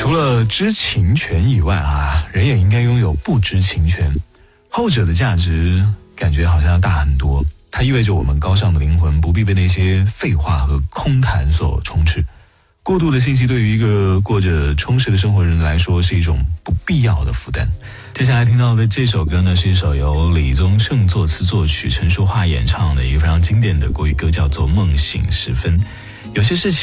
除了知情权以外啊，人也应该拥有不知情权。后者的价值感觉好像要大很多，它意味着我们高尚的灵魂不必被那些废话和空谈所充斥。过度的信息对于一个过着充实的生活人来说是一种不必要的负担。接下来听到的这首歌呢，是一首由李宗盛作词作曲，陈淑桦演唱的一个非常经典的国语歌，叫做《梦醒时分》。有些事情